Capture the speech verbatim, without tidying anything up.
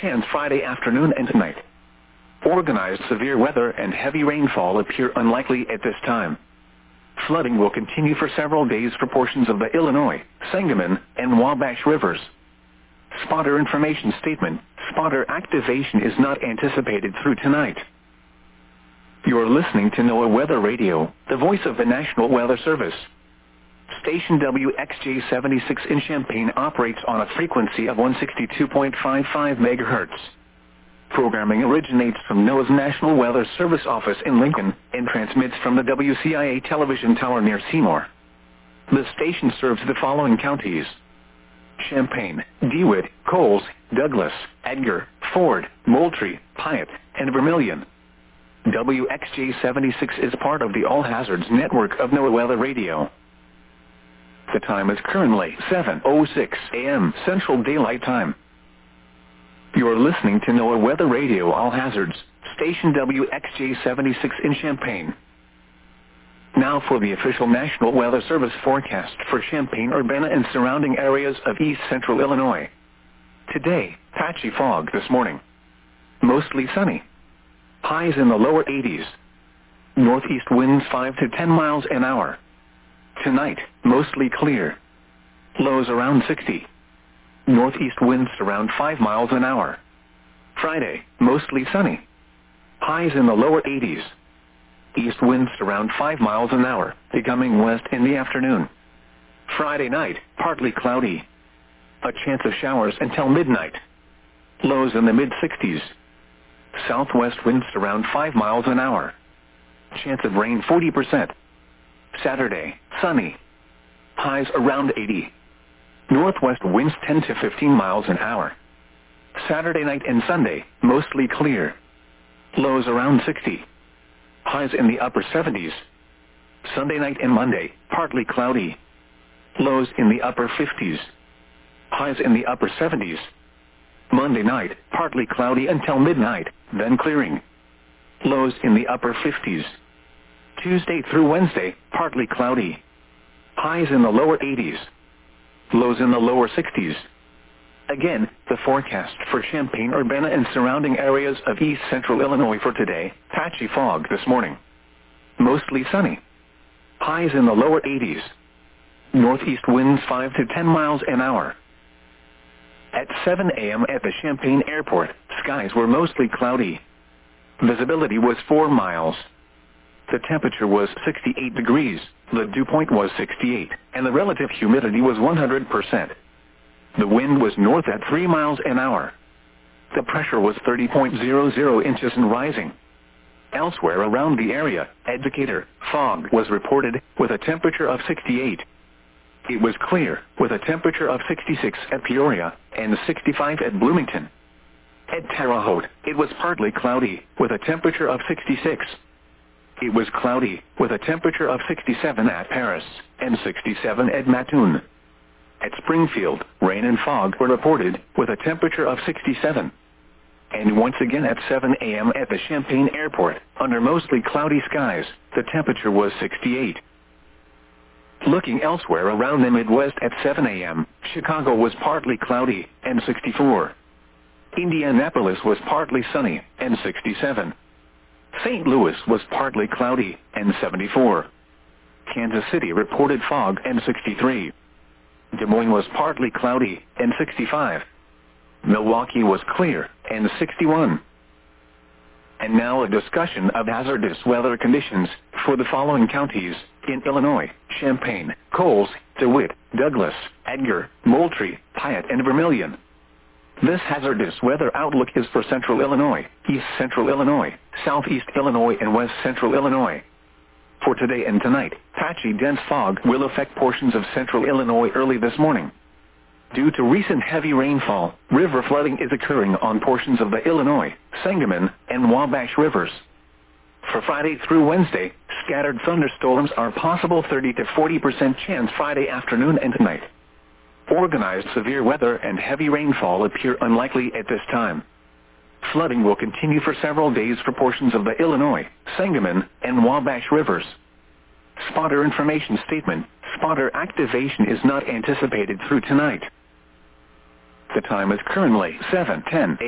chance Friday afternoon and tonight. Organized severe weather and heavy rainfall appear unlikely at this time. Flooding will continue for several days for portions of the Illinois, Sangamon, and Wabash rivers. Spotter information statement. Spotter activation is not anticipated through tonight. You're listening to NOAA Weather Radio, the voice of the National Weather Service. Station W X J seventy-six in Champaign operates on a frequency of one sixty-two point five five megahertz. Programming originates from NOAA's National Weather Service office in Lincoln and transmits from the W C I A television tower near Seymour. The station serves the following counties: Champaign, DeWitt, Coles, Douglas, Edgar, Ford, Moultrie, Piatt, and Vermilion. W X J seventy-six is part of the All Hazards network of NOAA Weather Radio. The time is currently seven oh six a m Central Daylight Time. You're listening to NOAA Weather Radio All Hazards, Station W X J seventy-six in Champaign. Now for the official National Weather Service forecast for Champaign-Urbana and surrounding areas of east central Illinois. Today, patchy fog this morning. Mostly sunny. Highs in the lower eighties. Northeast winds five to ten miles an hour. Tonight, mostly clear. Lows around sixty. Northeast winds around five miles an hour. Friday, mostly sunny. Highs in the lower eighties. East winds around five miles an hour, becoming west in the afternoon. Friday night, partly cloudy. A chance of showers until midnight. Lows in the mid-sixties. Southwest winds around five miles an hour. Chance of rain forty percent. Saturday, sunny. Highs around eighty. Northwest winds ten to fifteen miles an hour. Saturday night and Sunday, mostly clear. Lows around sixty. Highs in the upper seventies. Sunday night and Monday, partly cloudy. Lows in the upper fifties. Highs in the upper seventies. Monday night, partly cloudy until midnight, then clearing. Lows in the upper fifties. Tuesday through Wednesday, partly cloudy. Highs in the lower eighties. Lows in the lower sixties. Again, the forecast for Champaign-Urbana and surrounding areas of east central Illinois for today: patchy fog this morning. Mostly sunny. Highs in the lower eighties. Northeast winds five to ten miles an hour. At seven a m at the Champaign Airport, skies were mostly cloudy. Visibility was four miles. The temperature was sixty-eight degrees, the dew point was sixty-eight, and the relative humidity was one hundred percent. The wind was north at three miles an hour. The pressure was thirty point zero zero inches and rising. Elsewhere around the area, Decatur, fog was reported, with a temperature of sixty-eight. It was clear, with a temperature of sixty-six at Peoria, and sixty-five at Bloomington. At Terre Haute, it was partly cloudy, with a temperature of sixty-six. It was cloudy, with a temperature of sixty-seven at Paris, and sixty-seven at Mattoon. At Springfield, rain and fog were reported, with a temperature of sixty-seven. And once again at seven a m at the Champaign Airport, under mostly cloudy skies, the temperature was sixty-eight. Looking elsewhere around the Midwest at seven a m, Chicago was partly cloudy, and sixty-four. Indianapolis was partly sunny, and sixty-seven. Saint Louis was partly cloudy, and seventy-four. Kansas City reported fog, and sixty-three. Des Moines was partly cloudy, and sixty-five. Milwaukee was clear, and sixty-one. And now a discussion of hazardous weather conditions for the following counties in Illinois: Champaign, Coles, DeWitt, Douglas, Edgar, Moultrie, Piatt, and Vermilion. This hazardous weather outlook is for central Illinois, east central Illinois, southeast Illinois, and west central Illinois. For today and tonight, patchy dense fog will affect portions of central Illinois early this morning. Due to recent heavy rainfall, river flooding is occurring on portions of the Illinois, Sangamon, and Wabash rivers. For Friday through Wednesday, scattered thunderstorms are possible, thirty to forty percent chance Friday afternoon and tonight. Organized severe weather and heavy rainfall appear unlikely at this time. Flooding will continue for several days for portions of the Illinois, Sangamon, and Wabash rivers. Spotter information statement: spotter activation is not anticipated through tonight. The time is currently seven ten a m